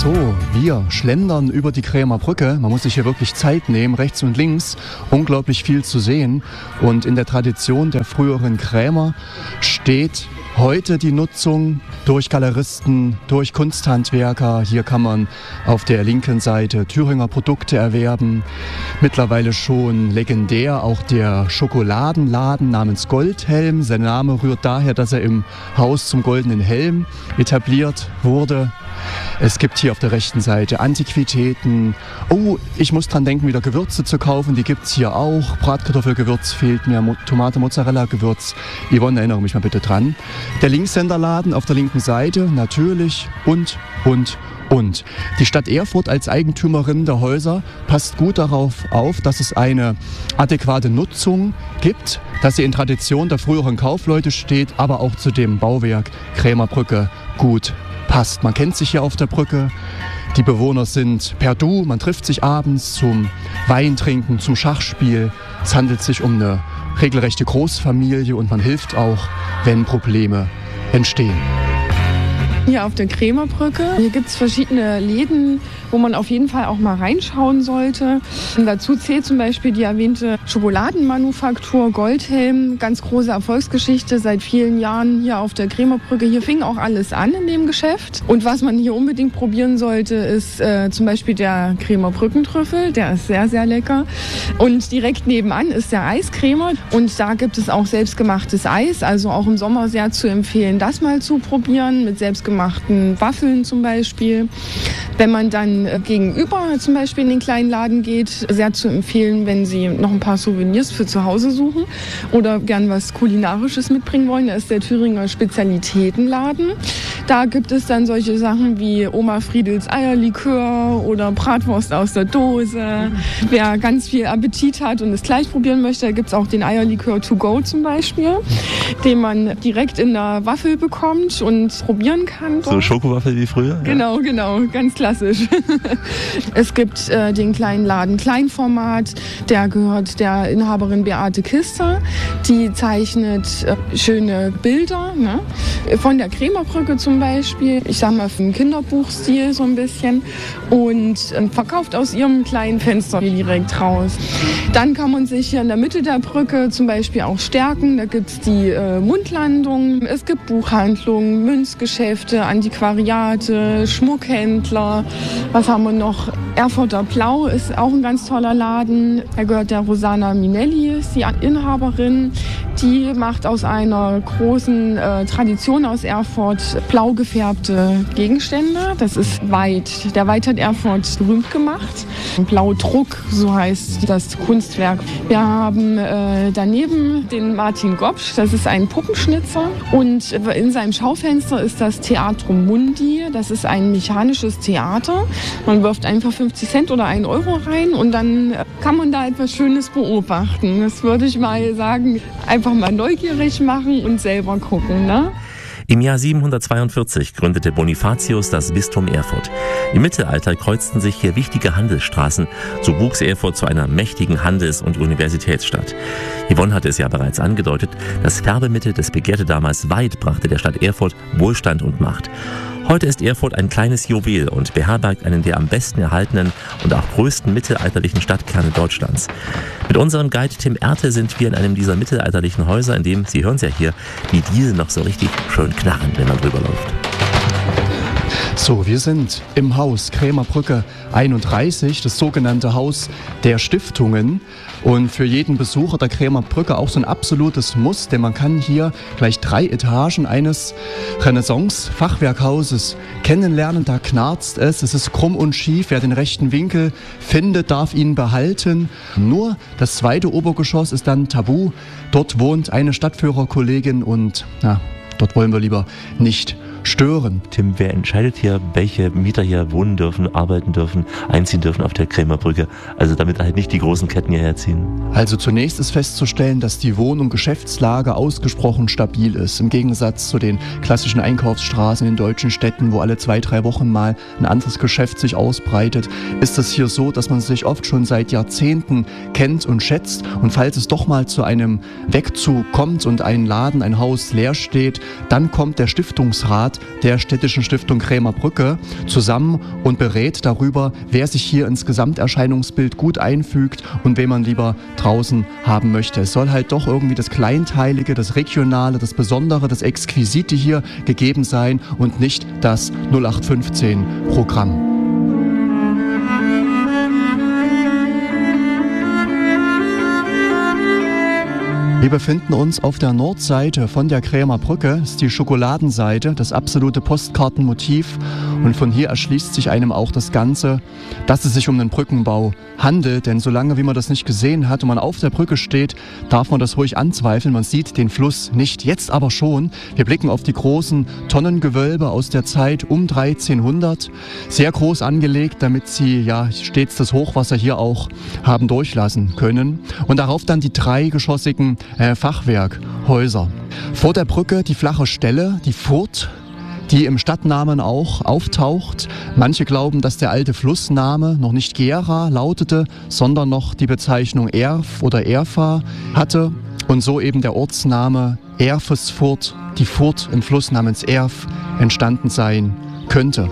So, wir schlendern über die Krämer Brücke. Man muss sich hier wirklich Zeit nehmen, rechts und links. Unglaublich viel zu sehen. Und in der Tradition der früheren Krämer steht heute die Nutzung durch Galeristen, durch Kunsthandwerker. Hier kann man auf der linken Seite Thüringer Produkte erwerben. Mittlerweile schon legendär auch der Schokoladenladen namens Goldhelm. Sein Name rührt daher, dass er im Haus zum Goldenen Helm etabliert wurde. Es gibt hier auf der rechten Seite Antiquitäten. Oh, ich muss dran denken, wieder Gewürze zu kaufen. Die gibt's hier auch. Bratkartoffelgewürz fehlt mir, Tomate, Mozzarella-Gewürz. Yvonne, erinnere mich mal bitte dran. Der Linkshänderladen auf der linken Seite, natürlich. Und. Die Stadt Erfurt als Eigentümerin der Häuser passt gut darauf auf, dass es eine adäquate Nutzung gibt, dass sie in Tradition der früheren Kaufleute steht, aber auch zu dem Bauwerk Krämer Brücke gut passt. Man kennt sich hier auf der Brücke. Die Bewohner sind per Du. Man trifft sich abends zum Weintrinken, zum Schachspiel. Es handelt sich um eine regelrechte Großfamilie und man hilft auch, wenn Probleme entstehen. Hier auf der Krämer Brücke. Hier gibt es verschiedene Läden, wo man auf jeden Fall auch mal reinschauen sollte. Und dazu zählt zum Beispiel die erwähnte Schokoladenmanufaktur Goldhelm. Ganz große Erfolgsgeschichte seit vielen Jahren hier auf der Krämer Brücke. Hier fing auch alles an in dem Geschäft. Und was man hier unbedingt probieren sollte, ist zum Beispiel der Krämer Brückentrüffel. Der ist sehr, sehr lecker. Und direkt nebenan ist der Eiskrämer. Und da gibt es auch selbstgemachtes Eis. Also auch im Sommer sehr zu empfehlen, das mal zu probieren mit selbstgemachten Waffeln zum Beispiel. Wenn man dann gegenüber zum Beispiel in den kleinen Laden geht, sehr zu empfehlen, wenn Sie noch ein paar Souvenirs für zu Hause suchen oder gern was Kulinarisches mitbringen wollen, da ist der Thüringer Spezialitätenladen. Da gibt es dann solche Sachen wie Oma Friedels Eierlikör oder Bratwurst aus der Dose. Wer ganz viel Appetit hat und es gleich probieren möchte, da gibt es auch den Eierlikör to go zum Beispiel, den man direkt in der Waffel bekommt und probieren kann. So Schokowaffel wie früher? Genau, ganz klassisch. Es gibt den kleinen Laden Kleinformat, der gehört der Inhaberin Beate Kister. Die zeichnet schöne Bilder, ne? Von der Krämer Brücke zum Beispiel. Ich sag mal im Kinderbuchstil so ein bisschen und verkauft aus ihrem kleinen Fenster hier direkt raus. Dann kann man sich hier in der Mitte der Brücke zum Beispiel auch stärken. Da gibt es die Mundlandung, es gibt Buchhandlungen, Münzgeschäfte, Antiquariate, Schmuckhändler. Was haben wir noch? Erfurter Blau ist auch ein ganz toller Laden. Da gehört der Rosanna Minelli, ist die Inhaberin. Die macht aus einer großen Tradition aus Erfurt blau gefärbte Gegenstände. Das ist Weid. Der Weid hat Erfurt berühmt gemacht. Blaudruck, so heißt das Kunstwerk. Wir haben daneben den Martin Gopsch, das ist ein Puppenschnitzer. Und in seinem Schaufenster ist das Theatrum Mundi. Das ist ein mechanisches Theater. Man wirft einfach 50 Cent oder 1 Euro rein und dann kann man da etwas Schönes beobachten. Das würde ich mal sagen, einfach mal neugierig machen und selber gucken, ne? Im Jahr 742 gründete Bonifatius das Bistum Erfurt. Im Mittelalter kreuzten sich hier wichtige Handelsstraßen. So wuchs Erfurt zu einer mächtigen Handels- und Universitätsstadt. Yvonne hatte es ja bereits angedeutet, das Färbemittel des Begehrte damals weit brachte der Stadt Erfurt Wohlstand und Macht. Heute ist Erfurt ein kleines Juwel und beherbergt einen der am besten erhaltenen und auch größten mittelalterlichen Stadtkerne Deutschlands. Mit unserem Guide Tim Erte sind wir in einem dieser mittelalterlichen Häuser, in dem, Sie hören es ja hier, die Dielen noch so richtig schön knarren, wenn man drüber läuft. So, wir sind im Haus Krämer Brücke 31, das sogenannte Haus der Stiftungen. Und für jeden Besucher der Krämer Brücke auch so ein absolutes Muss, denn man kann hier gleich 3 Etagen eines Renaissance-Fachwerkhauses kennenlernen. Da knarzt es ist krumm und schief. Wer den rechten Winkel findet, darf ihn behalten. Nur das 2. Obergeschoss ist dann tabu. Dort wohnt eine Stadtführerkollegin und dort wollen wir lieber nicht stören. Tim, wer entscheidet hier, welche Mieter hier wohnen dürfen, arbeiten dürfen, einziehen dürfen auf der Krämer Brücke? Also damit halt nicht die großen Ketten hierher ziehen. Also zunächst ist festzustellen, dass die Wohn- und Geschäftslage ausgesprochen stabil ist. Im Gegensatz zu den klassischen Einkaufsstraßen in deutschen Städten, wo alle 2-3 Wochen mal ein anderes Geschäft sich ausbreitet, ist es hier so, dass man sich oft schon seit Jahrzehnten kennt und schätzt. Und falls es doch mal zu einem Wegzug kommt und ein Laden, ein Haus leer steht, dann kommt der Stiftungsrat Rat der Städtischen Stiftung Krämerbrücke zusammen und berät darüber, wer sich hier ins Gesamterscheinungsbild gut einfügt und wen man lieber draußen haben möchte. Es soll halt doch irgendwie das Kleinteilige, das Regionale, das Besondere, das Exquisite hier gegeben sein und nicht das 0815-Programm. Wir befinden uns auf der Nordseite von der Krämerbrücke, das ist die Schokoladenseite, das absolute Postkartenmotiv, und von hier erschließt sich einem auch das Ganze, dass es sich um einen Brückenbau handelt, denn solange wie man das nicht gesehen hat und man auf der Brücke steht, darf man das ruhig anzweifeln, man sieht den Fluss nicht, jetzt aber schon. Wir blicken auf die großen Tonnengewölbe aus der Zeit um 1300, sehr groß angelegt, damit sie ja stets das Hochwasser hier auch haben durchlassen können, und darauf dann die dreigeschossigen Fachwerkhäuser. Vor der Brücke die flache Stelle, die Furt, die im Stadtnamen auch auftaucht. Manche glauben, dass der alte Flussname noch nicht Gera lautete, sondern noch die Bezeichnung Erf oder Erfa hatte und so eben der Ortsname Erfesfurt, die Furt im Fluss namens Erf, entstanden sein könnte.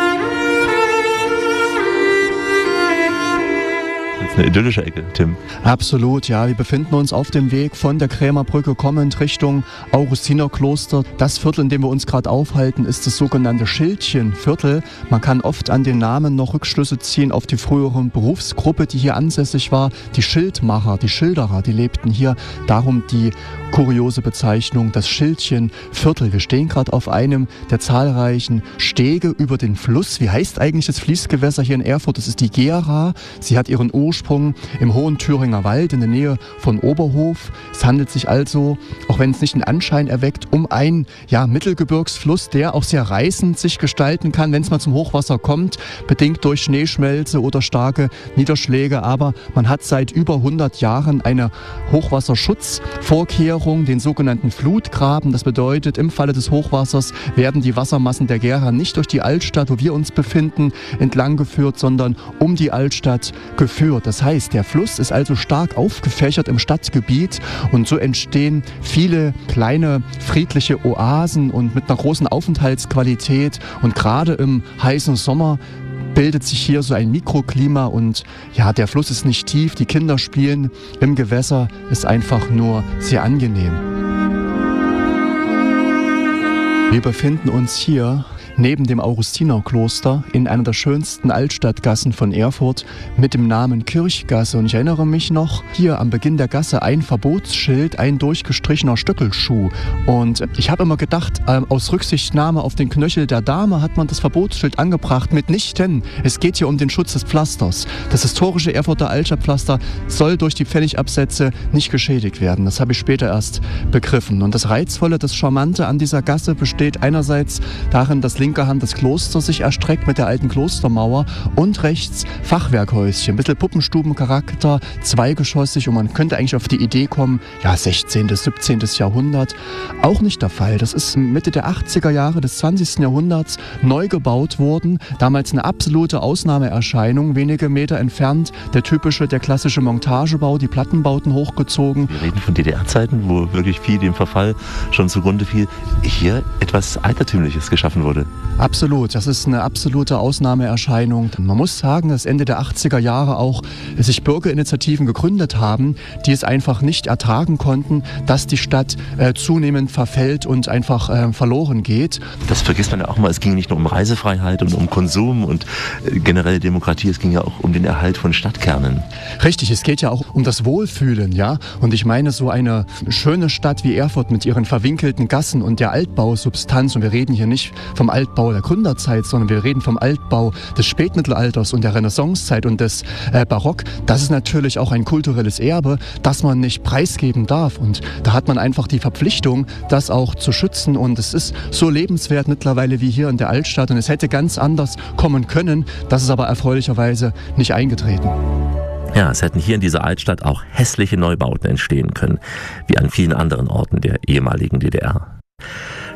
Eine idyllische Ecke, Tim. Absolut, ja. Wir befinden uns auf dem Weg von der Krämerbrücke kommend Richtung Augustinerkloster. Das Viertel, in dem wir uns gerade aufhalten, ist das sogenannte Schildchenviertel. Man kann oft an den Namen noch Rückschlüsse ziehen auf die frühere Berufsgruppe, die hier ansässig war. Die Schildmacher, die Schilderer, die lebten hier. Darum die kuriose Bezeichnung, das Schildchenviertel. Wir stehen gerade auf einem der zahlreichen Stege über den Fluss. Wie heißt eigentlich das Fließgewässer hier in Erfurt? Das ist die Gera. Sie hat ihren Ursprung im hohen Thüringer Wald in der Nähe von Oberhof. Es handelt sich also, auch wenn es nicht den Anschein erweckt, um einen Mittelgebirgsfluss, der auch sehr reißend sich gestalten kann, wenn es mal zum Hochwasser kommt, bedingt durch Schneeschmelze oder starke Niederschläge. Aber man hat seit über 100 Jahren eine Hochwasserschutzvorkehrung, den sogenannten Flutgraben. Das bedeutet, im Falle des Hochwassers werden die Wassermassen der Gera nicht durch die Altstadt, wo wir uns befinden, entlang geführt, sondern um die Altstadt geführt. Das heißt, der Fluss ist also stark aufgefächert im Stadtgebiet und so entstehen viele kleine friedliche Oasen und mit einer großen Aufenthaltsqualität, und gerade im heißen Sommer bildet sich hier so ein Mikroklima und ja, der Fluss ist nicht tief, die Kinder spielen im Gewässer, ist einfach nur sehr angenehm. Wir befinden uns hier neben dem Augustinerkloster in einer der schönsten Altstadtgassen von Erfurt mit dem Namen Kirchgasse. Und ich erinnere mich noch, hier am Beginn der Gasse ein Verbotsschild, ein durchgestrichener Stöckelschuh. Und ich habe immer gedacht, aus Rücksichtnahme auf den Knöchel der Dame hat man das Verbotsschild angebracht. Mitnichten. Es geht hier um den Schutz des Pflasters. Das historische Erfurter Altstadtpflaster soll durch die Pfennigabsätze nicht geschädigt werden. Das habe ich später erst begriffen. Und das Reizvolle, das Charmante an dieser Gasse besteht einerseits darin, dass linke Hand das Kloster sich erstreckt mit der alten Klostermauer und rechts Fachwerkhäuschen, ein bisschen Puppenstubencharakter, zweigeschossig, und man könnte eigentlich auf die Idee kommen, 16., 17. Jahrhundert. Auch nicht der Fall. Das ist Mitte der 80er Jahre des 20. Jahrhunderts neu gebaut worden. Damals eine absolute Ausnahmeerscheinung, wenige Meter entfernt der klassische Montagebau, die Plattenbauten hochgezogen. Wir reden von DDR-Zeiten, wo wirklich viel dem Verfall schon zugrunde fiel. Hier etwas Altertümliches geschaffen wurde. Absolut, das ist eine absolute Ausnahmeerscheinung. Man muss sagen, dass Ende der 80er Jahre auch sich Bürgerinitiativen gegründet haben, die es einfach nicht ertragen konnten, dass die Stadt zunehmend verfällt und einfach verloren geht. Das vergisst man ja auch mal, es ging nicht nur um Reisefreiheit und um Konsum und generelle Demokratie, es ging ja auch um den Erhalt von Stadtkernen. Richtig, es geht ja auch um das Wohlfühlen, ja. Und ich meine, so eine schöne Stadt wie Erfurt mit ihren verwinkelten Gassen und der Altbausubstanz, und wir reden hier nicht vom Altbau der Gründerzeit, sondern wir reden vom Altbau des Spätmittelalters und der Renaissancezeit und des Barock. Das ist natürlich auch ein kulturelles Erbe, das man nicht preisgeben darf. Und da hat man einfach die Verpflichtung, das auch zu schützen. Und es ist so lebenswert mittlerweile wie hier in der Altstadt. Und es hätte ganz anders kommen können. Das ist aber erfreulicherweise nicht eingetreten. Ja, es hätten hier in dieser Altstadt auch hässliche Neubauten entstehen können, wie an vielen anderen Orten der ehemaligen DDR.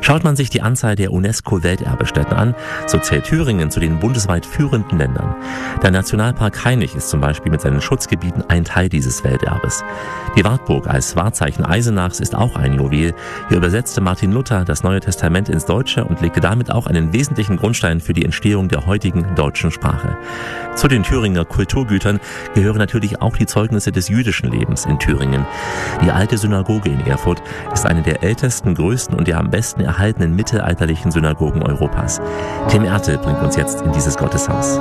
Schaut man sich die Anzahl der UNESCO-Welterbestätten an, so zählt Thüringen zu den bundesweit führenden Ländern. Der Nationalpark Hainich ist zum Beispiel mit seinen Schutzgebieten ein Teil dieses Welterbes. Die Wartburg als Wahrzeichen Eisenachs ist auch ein Juwel. Hier übersetzte Martin Luther das Neue Testament ins Deutsche und legte damit auch einen wesentlichen Grundstein für die Entstehung der heutigen deutschen Sprache. Zu den Thüringer Kulturgütern gehören natürlich auch die Zeugnisse des jüdischen Lebens in Thüringen. Die alte Synagoge in Erfurt ist eine der ältesten, größten und der am besten erhaltenen mittelalterlichen Synagogen Europas. Tim Ertel bringt uns jetzt in dieses Gotteshaus.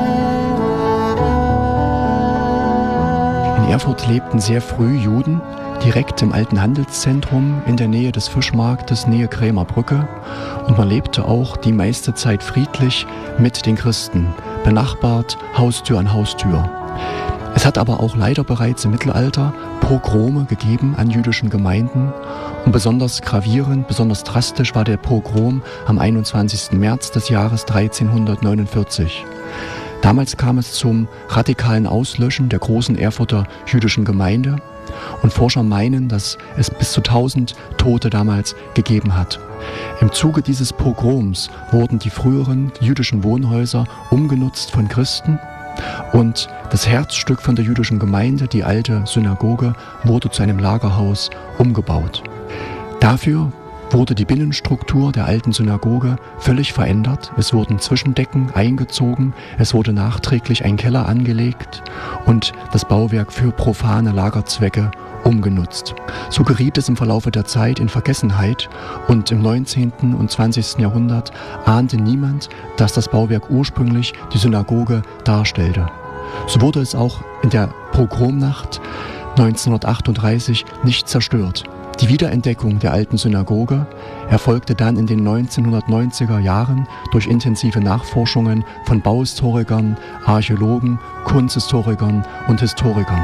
In Erfurt lebten sehr früh Juden, direkt im alten Handelszentrum in der Nähe des Fischmarktes, Nähe Krämer Brücke. Und man lebte auch die meiste Zeit friedlich mit den Christen, benachbart, Haustür an Haustür. Es hat aber auch leider bereits im Mittelalter Pogrome gegeben an jüdischen Gemeinden. Und besonders gravierend, besonders drastisch war der Pogrom am 21. März des Jahres 1349. Damals kam es zum radikalen Auslöschen der großen Erfurter jüdischen Gemeinde. Und Forscher meinen, dass es bis zu 1000 Tote damals gegeben hat. Im Zuge dieses Pogroms wurden die früheren jüdischen Wohnhäuser umgenutzt von Christen. Und das Herzstück von der jüdischen Gemeinde, die alte Synagoge, wurde zu einem Lagerhaus umgebaut. Dafür wurde die Binnenstruktur der alten Synagoge völlig verändert. Es wurden Zwischendecken eingezogen, es wurde nachträglich ein Keller angelegt und das Bauwerk für profane Lagerzwecke umgenutzt. So geriet es im Verlaufe der Zeit in Vergessenheit und im 19. und 20. Jahrhundert ahnte niemand, dass das Bauwerk ursprünglich die Synagoge darstellte. So wurde es auch in der Pogromnacht 1938 nicht zerstört. Die Wiederentdeckung der alten Synagoge erfolgte dann in den 1990er Jahren durch intensive Nachforschungen von Bauhistorikern, Archäologen, Kunsthistorikern und Historikern.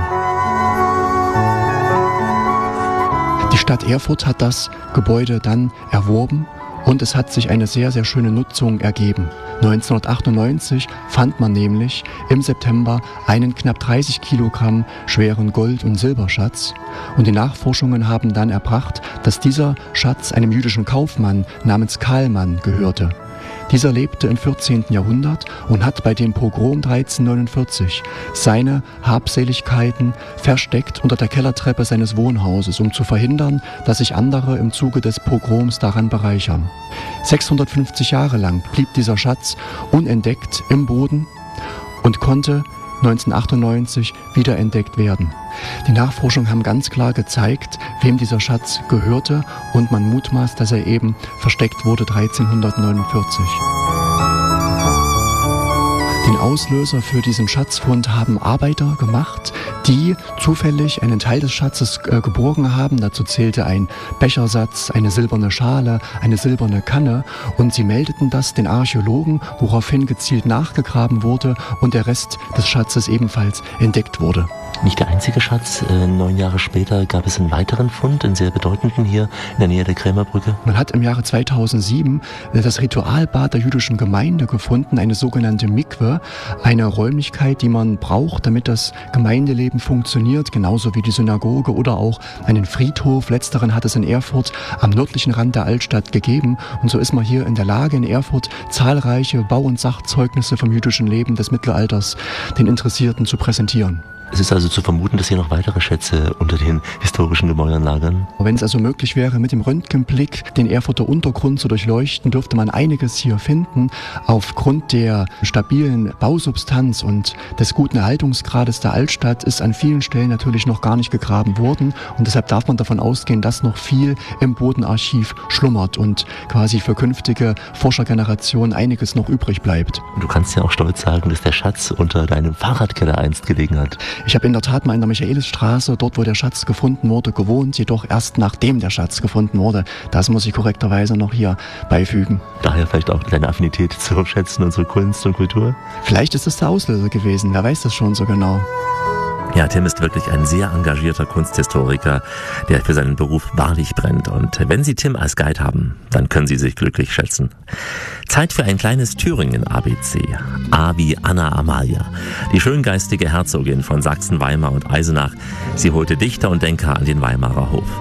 Die Stadt Erfurt hat das Gebäude dann erworben und es hat sich eine sehr, sehr schöne Nutzung ergeben. 1998 fand man nämlich im September einen knapp 30 Kilogramm schweren Gold- und Silberschatz. Und die Nachforschungen haben dann erbracht, dass dieser Schatz einem jüdischen Kaufmann namens Kahlmann gehörte. Dieser lebte im 14. Jahrhundert und hat bei dem Pogrom 1349 seine Habseligkeiten versteckt unter der Kellertreppe seines Wohnhauses, um zu verhindern, dass sich andere im Zuge des Pogroms daran bereichern. 650 Jahre lang blieb dieser Schatz unentdeckt im Boden und konnte 1998 wiederentdeckt werden. Die Nachforschungen haben ganz klar gezeigt, wem dieser Schatz gehörte und man mutmaßt, dass er eben versteckt wurde 1349. Den Auslöser für diesen Schatzfund haben Arbeiter gemacht, die zufällig einen Teil des Schatzes geborgen haben. Dazu zählte ein Bechersatz, eine silberne Schale, eine silberne Kanne und sie meldeten das den Archäologen, woraufhin gezielt nachgegraben wurde und der Rest des Schatzes ebenfalls entdeckt wurde. Nicht der einzige Schatz. 9 Jahre später gab es einen weiteren Fund, einen sehr bedeutenden hier in der Nähe der Krämerbrücke. Man hat im Jahre 2007 das Ritualbad der jüdischen Gemeinde gefunden, eine sogenannte Mikwe, eine Räumlichkeit, die man braucht, damit das Gemeindeleben funktioniert, genauso wie die Synagoge oder auch einen Friedhof. Letzteren hat es in Erfurt am nördlichen Rand der Altstadt gegeben und so ist man hier in der Lage, in Erfurt zahlreiche Bau- und Sachzeugnisse vom jüdischen Leben des Mittelalters den Interessierten zu präsentieren. Es ist also zu vermuten, dass hier noch weitere Schätze unter den historischen Gemäuern lagern. Wenn es also möglich wäre, mit dem Röntgenblick den Erfurter Untergrund zu durchleuchten, dürfte man einiges hier finden. Aufgrund der stabilen Bausubstanz und des guten Erhaltungsgrades der Altstadt ist an vielen Stellen natürlich noch gar nicht gegraben worden. Und deshalb darf man davon ausgehen, dass noch viel im Bodenarchiv schlummert und quasi für künftige Forschergenerationen einiges noch übrig bleibt. Und du kannst ja auch stolz sagen, dass der Schatz unter deinem Fahrradkeller einst gelegen hat. Ich habe in der Tat mal in der Michaelisstraße, dort wo der Schatz gefunden wurde, gewohnt, jedoch erst nachdem der Schatz gefunden wurde. Das muss ich korrekterweise noch hier beifügen. Daher vielleicht auch deine Affinität zu Schätzen und zu Kunst und Kultur? Vielleicht ist es der Auslöser gewesen, wer weiß das schon so genau. Ja, Tim ist wirklich ein sehr engagierter Kunsthistoriker, der für seinen Beruf wahrlich brennt. Und wenn Sie Tim als Guide haben, dann können Sie sich glücklich schätzen. Zeit für ein kleines Thüringen-ABC. A wie Anna Amalia, die schöngeistige Herzogin von Sachsen, Weimar und Eisenach. Sie holte Dichter und Denker an den Weimarer Hof.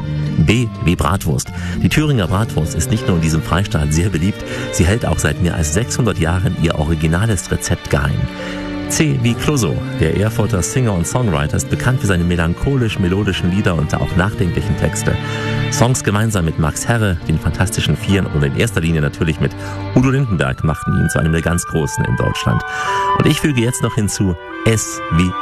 B wie Bratwurst. Die Thüringer Bratwurst ist nicht nur in diesem Freistaat sehr beliebt, sie hält auch seit mehr als 600 Jahren ihr originales Rezept geheim. C wie Clouseau. Der Erfurter Singer und Songwriter ist bekannt für seine melancholisch-melodischen Lieder und auch nachdenklichen Texte. Songs gemeinsam mit Max Herre, den Fantastischen Vieren und in erster Linie natürlich mit Udo Lindenberg machten ihn zu einem der ganz Großen in Deutschland. Und ich füge jetzt noch hinzu S wie